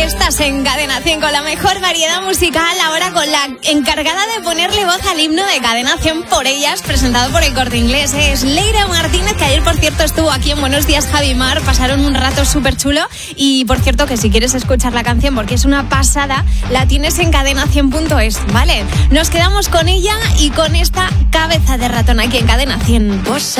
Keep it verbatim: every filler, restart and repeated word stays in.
Estás en Cadena cien con la mejor variedad musical, ahora con la encargada de ponerle voz al himno de Cadena cien por ellas, presentado por El Corte Inglés. ¿eh? Es Leira Martínez, que ayer, por cierto, estuvo aquí en Buenos Días, Javi Mar. Pasaron un rato súper chulo. Y, por cierto, que si quieres escuchar la canción, porque es una pasada, la tienes en cadena cien punto es, ¿vale? Nos quedamos con ella y con esta cabeza de ratón aquí en Cadena cien.